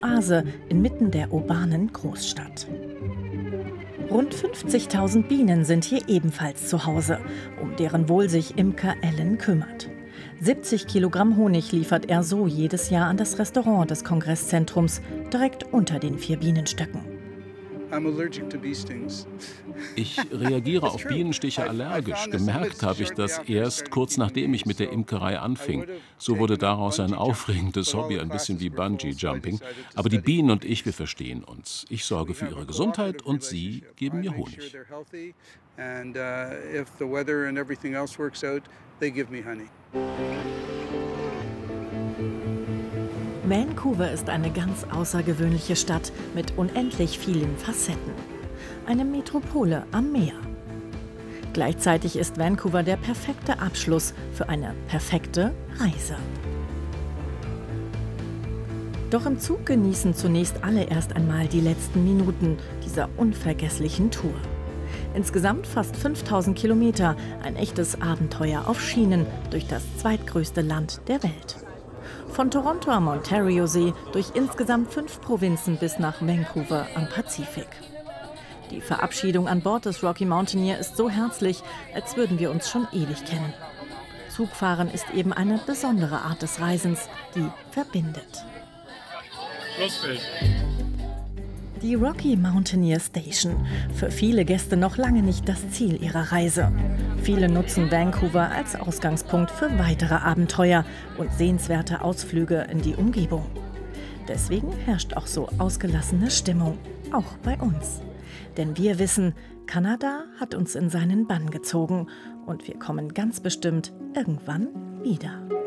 Oase inmitten der urbanen Großstadt. Rund 50.000 Bienen sind hier ebenfalls zu Hause, um deren Wohl sich Imker Allen kümmert. 70 Kilogramm Honig liefert er so jedes Jahr an das Restaurant des Kongresszentrums, direkt unter den 4 Bienenstöcken. Ich reagiere auf Bienenstiche allergisch. Gemerkt habe ich das erst kurz nachdem ich mit der Imkerei anfing. So wurde daraus ein aufregendes Hobby, ein bisschen wie Bungee-Jumping. Aber die Bienen und ich, wir verstehen uns. Ich sorge für ihre Gesundheit und sie geben mir Honig. Vancouver ist eine ganz außergewöhnliche Stadt mit unendlich vielen Facetten. Eine Metropole am Meer. Gleichzeitig ist Vancouver der perfekte Abschluss für eine perfekte Reise. Doch im Zug genießen zunächst alle erst einmal die letzten Minuten dieser unvergesslichen Tour. Insgesamt fast 5000 Kilometer, ein echtes Abenteuer auf Schienen durch das zweitgrößte Land der Welt. Von Toronto am Ontario-See durch insgesamt 5 Provinzen bis nach Vancouver am Pazifik. Die Verabschiedung an Bord des Rocky Mountaineer ist so herzlich, als würden wir uns schon ewig kennen. Zugfahren ist eben eine besondere Art des Reisens, die verbindet. Schlussbild. Die Rocky Mountaineer Station. Für viele Gäste noch lange nicht das Ziel ihrer Reise. Viele nutzen Vancouver als Ausgangspunkt für weitere Abenteuer und sehenswerte Ausflüge in die Umgebung. Deswegen herrscht auch so ausgelassene Stimmung, auch bei uns. Denn wir wissen, Kanada hat uns in seinen Bann gezogen und wir kommen ganz bestimmt irgendwann wieder.